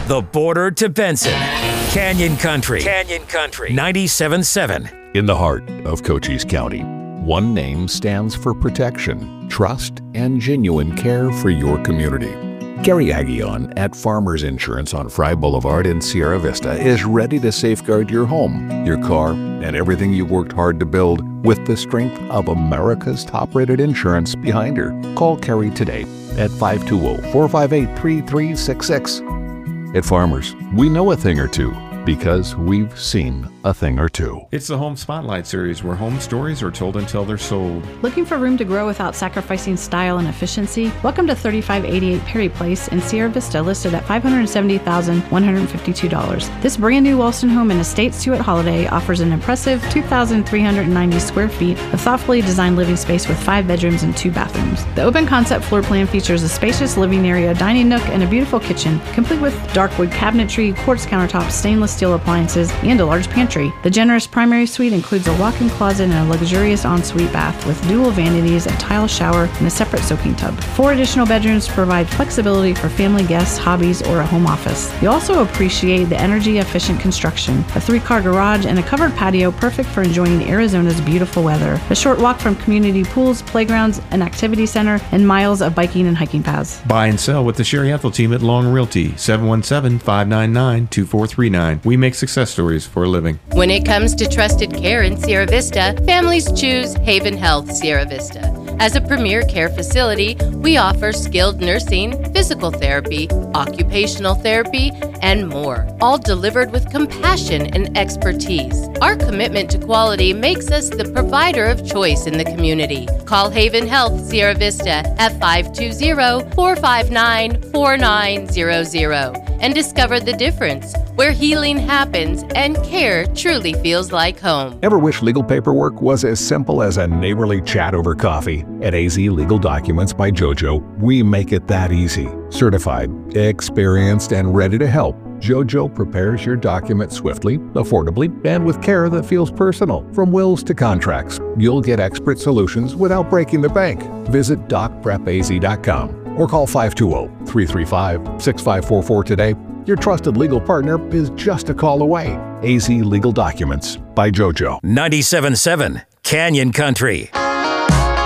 The border to Benson. Canyon Country. 97.7. In the heart of Cochise County, one name stands for protection, trust, and genuine care for your community. Gary Aguillon at Farmers Insurance on Fry Boulevard in Sierra Vista is ready to safeguard your home, your car, and everything you worked hard to build with the strength of America's top-rated insurance behind her. Call Carrie today at 520-458-3366. At Farmers, we know a thing or two because we've seen a thing or two. It's the Home Spotlight Series, where home stories are told until they're sold. Looking for room to grow without sacrificing style and efficiency? Welcome to 3588 Perry Place in Sierra Vista, listed at $570,152. This brand new Walston home in Estates 2 at Holiday offers an impressive 2,390 square feet of thoughtfully designed living space with 5 bedrooms and 2 bathrooms. The open concept floor plan features a spacious living area, dining nook, and a beautiful kitchen, complete with dark wood cabinetry, quartz countertops, stainless steel appliances, and a large pantry. The generous primary suite includes a walk-in closet and a luxurious ensuite bath with dual vanities, a tile shower, and a separate soaking tub. 4 additional bedrooms provide flexibility for family guests, hobbies, or a home office. You also appreciate the energy-efficient construction, a 3-car garage, and a covered patio perfect for enjoying Arizona's beautiful weather. A short walk from community pools, playgrounds, an activity center, and miles of biking and hiking paths. Buy and sell with the Sherry Ethel team at Long Realty, 717-599-2439. We make success stories for a living. When it comes to trusted care in Sierra Vista, families choose Haven Health Sierra Vista. As a premier care facility, we offer skilled nursing, physical therapy, occupational therapy, and more, all delivered with compassion and expertise. Our commitment to quality makes us the provider of choice in the community. Call Haven Health Sierra Vista at 520-459-4900 and discover the difference, where healing happens and care truly feels like home. Ever wish legal paperwork was as simple as a neighborly chat over coffee? At AZ Legal Documents by JoJo, we make it that easy. Certified, experienced, and ready to help, JoJo prepares your document swiftly, affordably, and with care that feels personal. From wills to contracts, you'll get expert solutions without breaking the bank. Visit docprepaz.com or call 520-335-6544 today. Your trusted legal partner is just a call away. AZ Legal Documents by JoJo. 97.7 Canyon Country.